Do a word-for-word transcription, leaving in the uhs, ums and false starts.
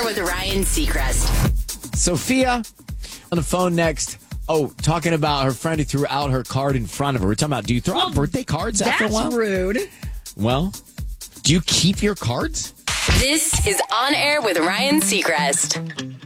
with Ryan Seacrest. Sophia on the phone next. Oh, talking about her friend who threw out her card in front of her. We're talking about, do you throw out birthday cards after a while? That's rude. Well, do you keep your cards? This is On Air with Ryan Seacrest.